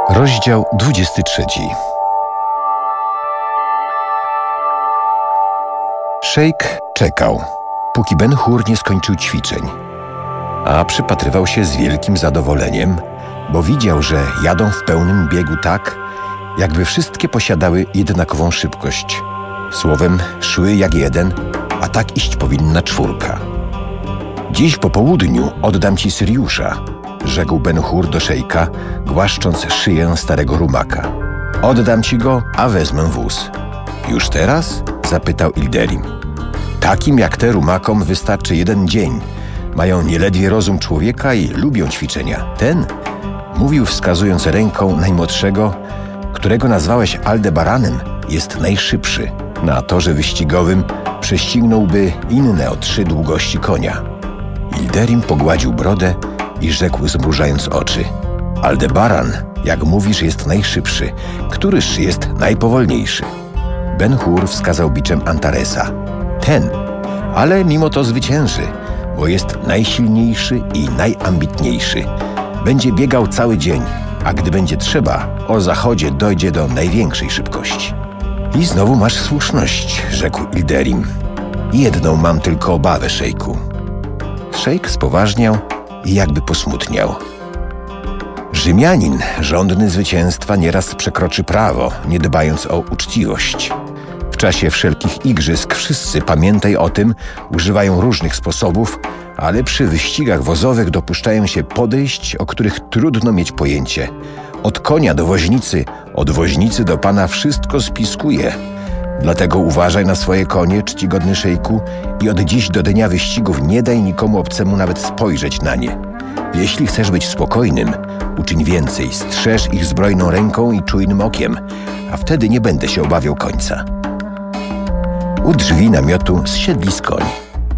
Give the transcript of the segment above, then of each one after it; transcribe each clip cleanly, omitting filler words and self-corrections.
Rozdział 23. Szejk czekał, póki Ben-Hur nie skończył ćwiczeń, a przypatrywał się z wielkim zadowoleniem, bo widział, że jadą w pełnym biegu tak, jakby wszystkie posiadały jednakową szybkość. Słowem, szły jak jeden, a tak iść powinna czwórka. Dziś po południu oddam ci Syriusza, rzekł Ben-Hur do szejka, głaszcząc szyję starego rumaka. Oddam ci go, a wezmę wóz. Już teraz? Zapytał Ilderim. Takim jak te rumakom wystarczy 1 dzień. Mają nieledwie rozum człowieka i lubią ćwiczenia. Ten, mówił wskazując ręką najmłodszego, którego nazwałeś Aldebaranem, jest najszybszy. Na torze wyścigowym prześcignąłby inne o 3 długości konia. Ilderim pogładził brodę i rzekł, zmrużając oczy. Aldebaran, jak mówisz, jest najszybszy. Któryż jest najpowolniejszy? Ben-Hur wskazał biczem Antaresa. Ten, ale mimo to zwycięży, bo jest najsilniejszy i najambitniejszy. Będzie biegał cały dzień, a gdy będzie trzeba, o zachodzie dojdzie do największej szybkości. I znowu masz słuszność, rzekł Ilderim. Jedną mam tylko obawę, szejku. Szejk spoważniał i jakby posmutniał. Rzymianin, żądny zwycięstwa, nieraz przekroczy prawo, nie dbając o uczciwość. W czasie wszelkich igrzysk wszyscy, pamiętaj o tym, używają różnych sposobów, ale przy wyścigach wozowych dopuszczają się podejść, o których trudno mieć pojęcie. Od konia do woźnicy, od woźnicy do pana wszystko spiskuje. Dlatego uważaj na swoje konie, czcigodny szejku, i od dziś do dnia wyścigów nie daj nikomu obcemu nawet spojrzeć na nie. Jeśli chcesz być spokojnym, uczyń więcej, strzeż ich zbrojną ręką i czujnym okiem, a wtedy nie będę się obawiał końca. U drzwi namiotu zsiedli z koni.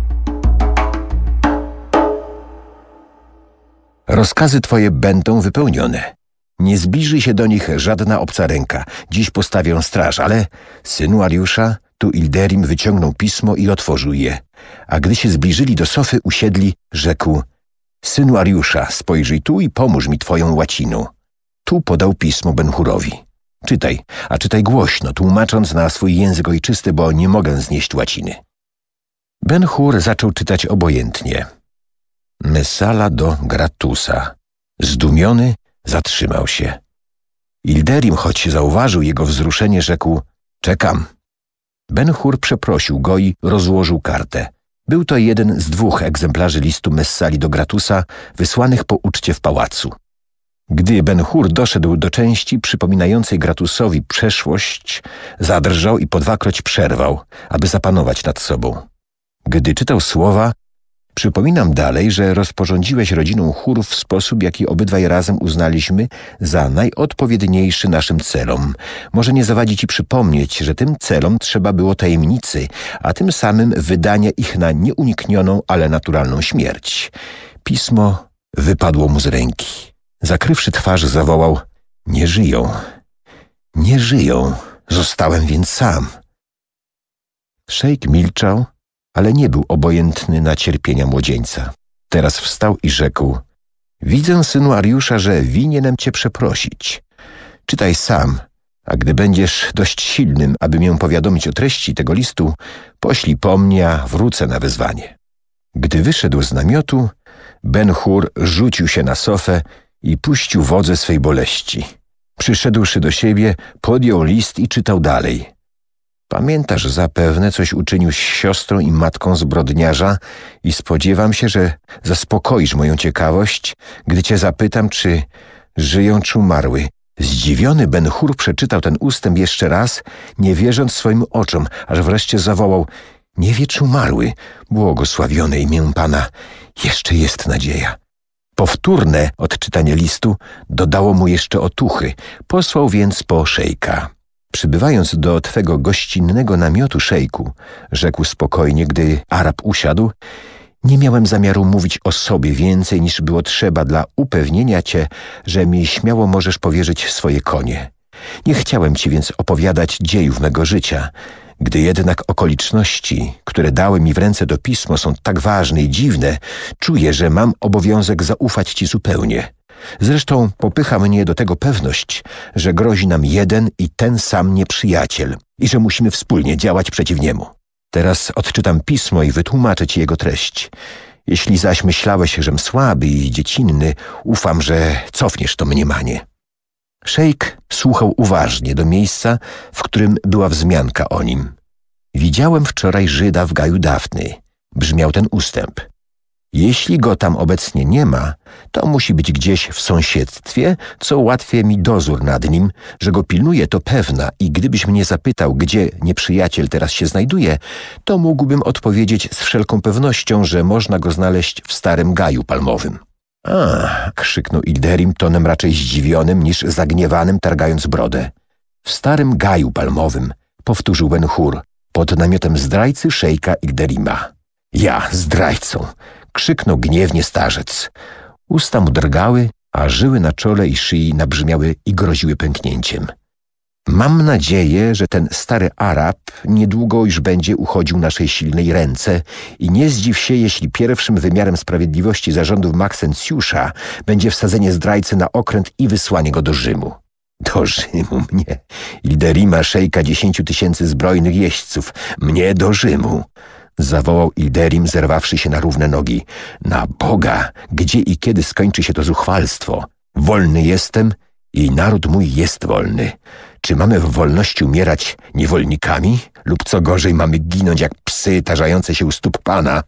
Rozkazy twoje będą wypełnione. Nie zbliży się do nich żadna obca ręka. Dziś postawię straż, ale, synu Ariusza, tu Ilderim wyciągnął pismo i otworzył je. A gdy się zbliżyli do sofy, usiedli, rzekł: synu Ariusza, spojrzyj tu i pomóż mi twoją łaciną. Tu podał pismo Ben-Hurowi. Czytaj, a czytaj głośno, tłumacząc na swój język ojczysty, bo nie mogę znieść łaciny. Ben-Hur zaczął czytać obojętnie. Messala do Gratusa. Zdumiony, zatrzymał się. Ilderim, choć zauważył jego wzruszenie, rzekł: czekam. Ben-Hur przeprosił go i rozłożył kartę. Był to jeden z 2 egzemplarzy listu Messali do Gratusa, wysłanych po uczcie w pałacu. Gdy Ben-Hur doszedł do części przypominającej Gratusowi przeszłość, zadrżał i po 2-kroć przerwał, aby zapanować nad sobą. Gdy czytał słowa: przypominam dalej, że rozporządziłeś rodziną Hurów w sposób, jaki obydwaj razem uznaliśmy za najodpowiedniejszy naszym celom. Może nie zawadzi ci przypomnieć, że tym celom trzeba było tajemnicy, a tym samym wydania ich na nieuniknioną, ale naturalną śmierć. Pismo wypadło mu z ręki. Zakrywszy twarz, zawołał: nie żyją, nie żyją, zostałem więc sam. Szejk milczał, ale nie był obojętny na cierpienia młodzieńca. Teraz wstał i rzekł: widzę, synu Ariusza, że winienem cię przeprosić. Czytaj sam, a gdy będziesz dość silnym, aby mię powiadomić o treści tego listu, poślij po mnie, a wrócę na wezwanie. Gdy wyszedł z namiotu, Ben-Hur rzucił się na sofę i puścił wodze swej boleści. Przyszedłszy do siebie, podjął list i czytał dalej. Pamiętasz zapewne, coś uczynił z siostrą i matką zbrodniarza i spodziewam się, że zaspokoisz moją ciekawość, gdy cię zapytam, czy żyją, czy umarły. Zdziwiony Ben-Hur przeczytał ten ustęp jeszcze raz, nie wierząc swoim oczom, aż wreszcie zawołał: nie wie, czy umarły. Błogosławione imię Pana, jeszcze jest nadzieja. Powtórne odczytanie listu dodało mu jeszcze otuchy. Posłał więc po szejka. Przybywając do twego gościnnego namiotu, szejku, rzekł spokojnie, gdy Arab usiadł, nie miałem zamiaru mówić o sobie więcej niż było trzeba dla upewnienia cię, że mi śmiało możesz powierzyć swoje konie. Nie chciałem ci więc opowiadać dziejów mego życia. Gdy jednak okoliczności, które dały mi w ręce to pismo, są tak ważne i dziwne, czuję, że mam obowiązek zaufać ci zupełnie. Zresztą popycha mnie do tego pewność, że grozi nam jeden i ten sam nieprzyjaciel i że musimy wspólnie działać przeciw niemu. Teraz odczytam pismo i wytłumaczę ci jego treść. Jeśli zaś myślałeś, żem słaby i dziecinny, ufam, że cofniesz to mniemanie. Szejk słuchał uważnie do miejsca, w którym była wzmianka o nim. Widziałem wczoraj Żyda w gaju Dafny. Brzmiał ten ustęp. Jeśli go tam obecnie nie ma, to musi być gdzieś w sąsiedztwie, co ułatwia mi dozór nad nim, że go pilnuję, to pewna i gdybyś mnie zapytał, gdzie nieprzyjaciel teraz się znajduje, to mógłbym odpowiedzieć z wszelką pewnością, że można go znaleźć w starym gaju palmowym. Krzyknął Ilderim tonem raczej zdziwionym niż zagniewanym, targając brodę. W starym gaju palmowym, powtórzył Ben-Hur, pod namiotem zdrajcy szejka Ilderima. Ja zdrajcą! Krzyknął gniewnie starzec. Usta mu drgały, a żyły na czole i szyi nabrzmiały i groziły pęknięciem. Mam nadzieję, że ten stary Arab niedługo już będzie uchodził naszej silnej ręce i nie zdziw się, jeśli pierwszym wymiarem sprawiedliwości zarządów Maksencjusza będzie wsadzenie zdrajcy na okręt i wysłanie go do Rzymu. Do Rzymu mnie, Ilderima, szejka 10 000 zbrojnych jeźdźców, mnie do Rzymu! Zawołał Ilderim, zerwawszy się na równe nogi. Na Boga, gdzie i kiedy skończy się to zuchwalstwo? Wolny jestem i naród mój jest wolny. Czy mamy w wolności umierać niewolnikami? Lub co gorzej, mamy ginąć jak psy tarzające się u stóp Pana?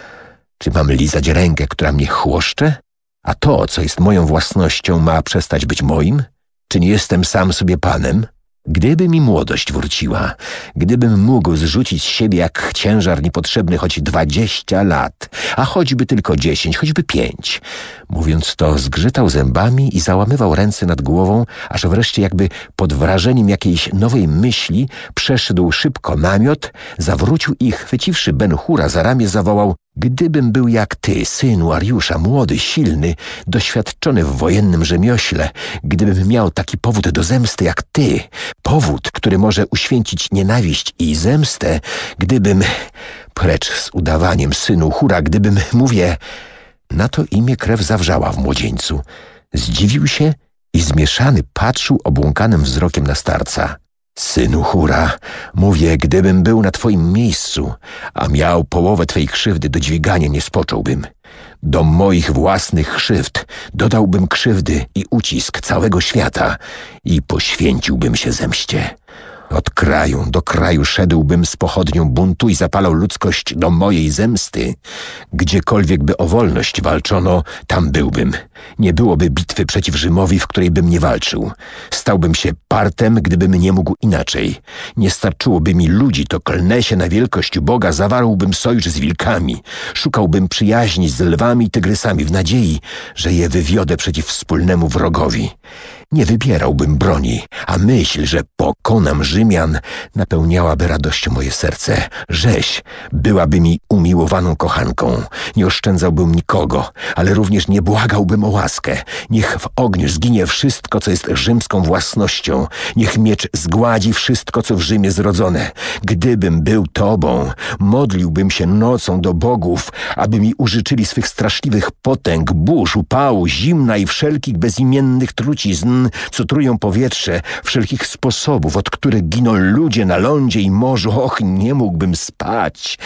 Czy mam lizać rękę, która mnie chłoszcze? A to, co jest moją własnością, ma przestać być moim? Czy nie jestem sam sobie Panem? Gdyby mi młodość wróciła, gdybym mógł zrzucić z siebie jak ciężar niepotrzebny choć 20 lat, a choćby tylko 10, choćby 5. Mówiąc to, zgrzytał zębami i załamywał ręce nad głową, aż wreszcie jakby pod wrażeniem jakiejś nowej myśli przeszedł szybko namiot, zawrócił i chwyciwszy Ben-Hura za ramię zawołał: gdybym był jak ty, synu Ariusza, młody, silny, doświadczony w wojennym rzemiośle, gdybym miał taki powód do zemsty jak ty, powód, który może uświęcić nienawiść i zemstę, gdybym... Precz z udawaniem, synu Hura, gdybym, mówię... Na to imię krew zawrzała w młodzieńcu. Zdziwił się i zmieszany patrzył obłąkanym wzrokiem na starca. Synu Hura, mówię, gdybym był na twoim miejscu, a miał połowę twej krzywdy do dźwigania, nie spocząłbym. Do moich własnych krzywd dodałbym krzywdy i ucisk całego świata i poświęciłbym się zemście. Od kraju do kraju szedłbym z pochodnią buntu i zapalał ludzkość do mojej zemsty. Gdziekolwiek by o wolność walczono, tam byłbym. Nie byłoby bitwy przeciw Rzymowi, w której bym nie walczył. Stałbym się partem, gdybym nie mógł inaczej. Nie starczyłoby mi ludzi, to klnę się na wielkość Boga, zawarłbym sojusz z wilkami. Szukałbym przyjaźni z lwami i tygrysami w nadziei, że je wywiodę przeciw wspólnemu wrogowi. Nie wybierałbym broni, a myśl, że pokonam Rzymian, napełniałaby radością moje serce. Rzeź byłaby mi umiłowaną kochanką. Nie oszczędzałbym nikogo, ale również nie błagałbym o łaskę. Niech w ogniu zginie wszystko, co jest rzymską własnością. Niech miecz zgładzi wszystko, co w Rzymie zrodzone. Gdybym był tobą, modliłbym się nocą do bogów, aby mi użyczyli swych straszliwych potęg, burz, upału, zimna i wszelkich bezimiennych trucizn, co trują powietrze, wszelkich sposobów, od których giną ludzie na lądzie i morzu. Och, nie mógłbym spać.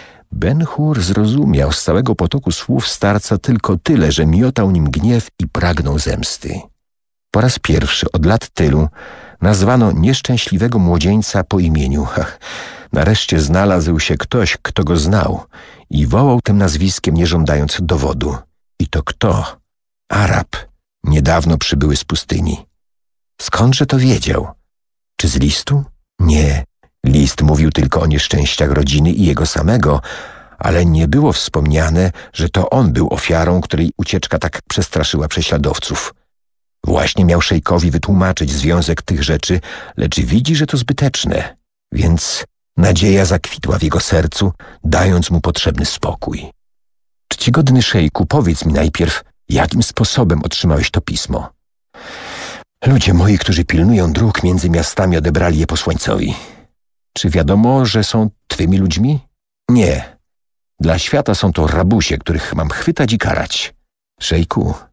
Ben-Hur zrozumiał z całego potoku słów starca tylko tyle, że miotał nim gniew i pragnął zemsty. Po raz pierwszy od lat tylu nazwano nieszczęśliwego młodzieńca po imieniu. Nareszcie znalazł się ktoś, kto go znał i wołał tym nazwiskiem, nie żądając dowodu. I to kto? Arab, niedawno przybyły z pustyni. Skądże to wiedział? Czy z listu? Nie. List mówił tylko o nieszczęściach rodziny i jego samego, ale nie było wspomniane, że to on był ofiarą, której ucieczka tak przestraszyła prześladowców. Właśnie miał szejkowi wytłumaczyć związek tych rzeczy, lecz widzi, że to zbyteczne, więc nadzieja zakwitła w jego sercu, dając mu potrzebny spokój. Czcigodny szejku, powiedz mi najpierw, jakim sposobem otrzymałeś to pismo? Ludzie moi, którzy pilnują dróg między miastami, odebrali je posłańcowi. Czy wiadomo, że są twymi ludźmi? Nie. Dla świata są to rabusie, których mam chwytać i karać. Szejku,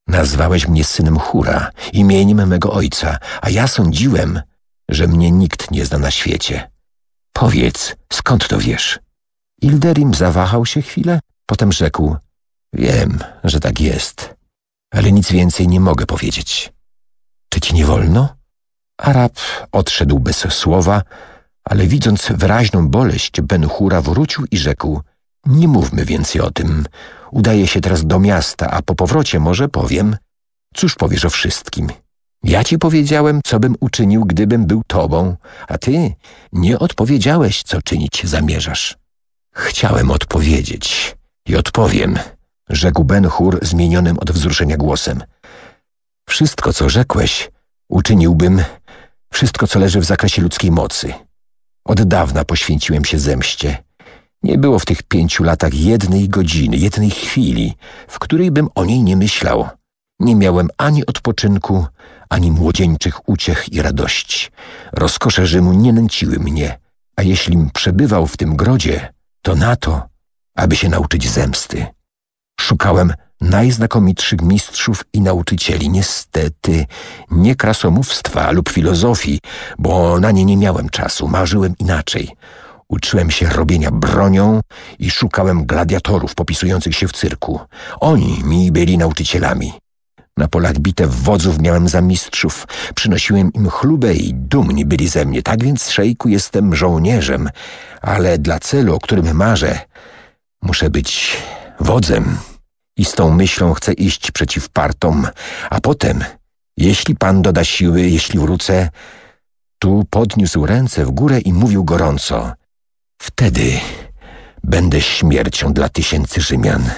Nazwałeś mnie synem Hura, imieniem mego ojca, a ja sądziłem, że mnie nikt nie zna na świecie. Powiedz, skąd to wiesz? Ilderim zawahał się chwilę, potem rzekł: wiem, że tak jest, ale nic więcej nie mogę powiedzieć. Czy ci nie wolno? Arab odszedł bez słowa, ale widząc wyraźną boleść Ben-Hura wrócił i rzekł: nie mówmy więcej o tym. Udaję się teraz do miasta, a po powrocie może powiem. Cóż powiesz o wszystkim? Ja ci powiedziałem, co bym uczynił, gdybym był tobą, a ty nie odpowiedziałeś, co czynić zamierzasz. Chciałem odpowiedzieć i odpowiem, rzekł Ben-Hur zmienionym od wzruszenia głosem. Wszystko, co rzekłeś, uczyniłbym, wszystko, co leży w zakresie ludzkiej mocy. Od dawna poświęciłem się zemście. Nie było w tych 5 latach jednej godziny, jednej chwili, w której bym o niej nie myślał. Nie miałem ani odpoczynku, ani młodzieńczych uciech i radości. Rozkosze Rzymu nie nęciły mnie, a jeślim przebywał w tym grodzie, to na to, aby się nauczyć zemsty. Szukałem najznakomitszych mistrzów i nauczycieli, niestety nie krasomówstwa lub filozofii, bo na nie nie miałem czasu, marzyłem inaczej. Uczyłem się robienia bronią i szukałem gladiatorów popisujących się w cyrku. Oni mi byli nauczycielami. Na polach bitew wodzów miałem za mistrzów, przynosiłem im chlubę i dumni byli ze mnie. Tak więc, szejku, jestem żołnierzem, ale dla celu, o którym marzę, muszę być wodzem. I z tą myślą chcę iść przeciw partom, a potem, jeśli Pan doda siły, jeśli wrócę, tu podniósł ręce w górę i mówił gorąco: wtedy będę śmiercią dla tysięcy Rzymian.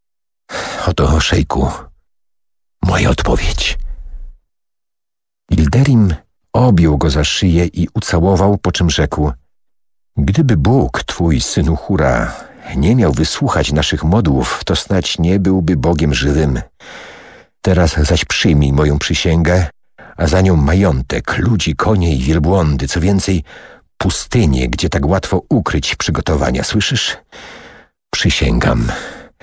Oto, szejku, moja odpowiedź. Ilderim objął go za szyję i ucałował, po czym rzekł: gdyby Bóg, twój synu Hura, nie miał wysłuchać naszych modłów, to snać nie byłby Bogiem żywym. Teraz zaś przyjmij moją przysięgę, a za nią majątek, ludzi, konie i wielbłądy, co więcej, pustynię, gdzie tak łatwo ukryć przygotowania. Słyszysz? Przysięgam.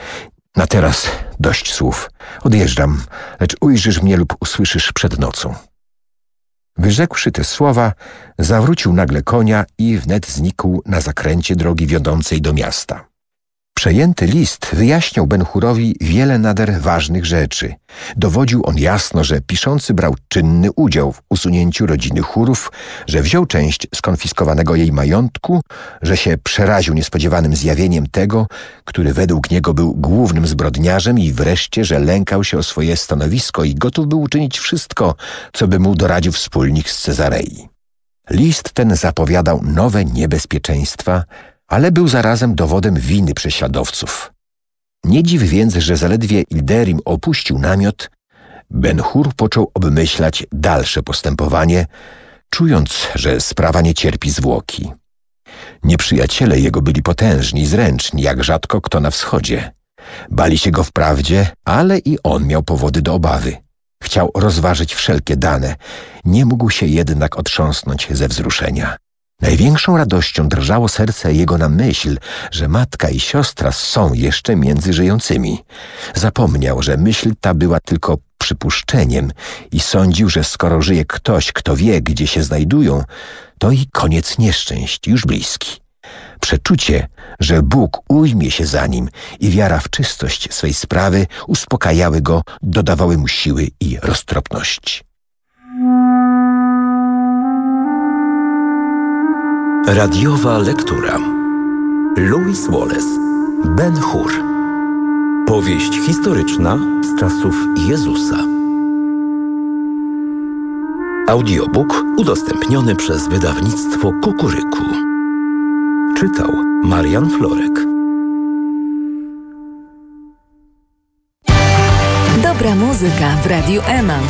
Na teraz dość słów. Odjeżdżam, lecz ujrzysz mnie lub usłyszysz przed nocą. Wyrzekłszy te słowa, zawrócił nagle konia i wnet znikł na zakręcie drogi wiodącej do miasta. Przejęty list wyjaśniał Ben-Hurowi wiele nader ważnych rzeczy. Dowodził on jasno, że piszący brał czynny udział w usunięciu rodziny Hurów, że wziął część skonfiskowanego jej majątku, że się przeraził niespodziewanym zjawieniem tego, który według niego był głównym zbrodniarzem i wreszcie, że lękał się o swoje stanowisko i gotów był uczynić wszystko, co by mu doradził wspólnik z Cezarei. List ten zapowiadał nowe niebezpieczeństwa, ale był zarazem dowodem winy prześladowców. Nie dziw więc, że zaledwie Ilderim opuścił namiot, Ben-Hur począł obmyślać dalsze postępowanie, czując, że sprawa nie cierpi zwłoki. Nieprzyjaciele jego byli potężni i zręczni, jak rzadko kto na wschodzie. Bali się go wprawdzie, ale i on miał powody do obawy. Chciał rozważyć wszelkie dane, nie mógł się jednak otrząsnąć ze wzruszenia. Największą radością drżało serce jego na myśl, że matka i siostra są jeszcze między żyjącymi. Zapomniał, że myśl ta była tylko przypuszczeniem i sądził, że skoro żyje ktoś, kto wie, gdzie się znajdują, to i koniec nieszczęść już bliski. Przeczucie, że Bóg ujmie się za nim i wiara w czystość swej sprawy uspokajały go, dodawały mu siły i roztropności. Radiowa lektura. Lewis Wallace, Ben-Hur. Powieść historyczna z czasów Jezusa. Audiobook udostępniony przez wydawnictwo Kukuryku. Czytał Marian Florek. Dobra muzyka w Radiu Emaus.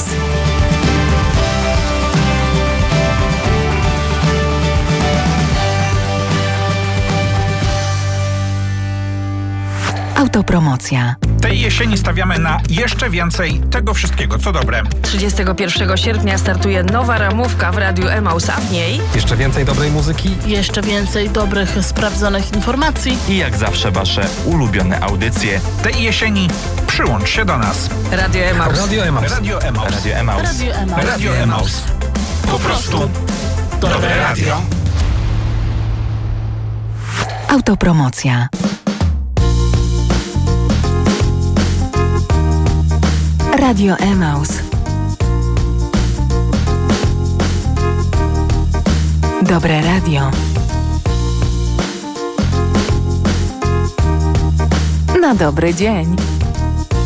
Autopromocja. Tej jesieni stawiamy na jeszcze więcej tego wszystkiego, co dobre. 31 sierpnia startuje nowa ramówka w Radiu Emaus, a w niej Jeszcze więcej dobrej muzyki Jeszcze więcej dobrych, sprawdzonych informacji. I jak zawsze wasze ulubione audycje. Tej jesieni przyłącz się do nas. Radio Emaus. Radio Emaus. Radio Emaus. Radio Emaus. Radio Emaus. Radio Emaus. Po prostu dobre radio. Autopromocja. Radio Emaus. Dobre radio. Na dobry dzień.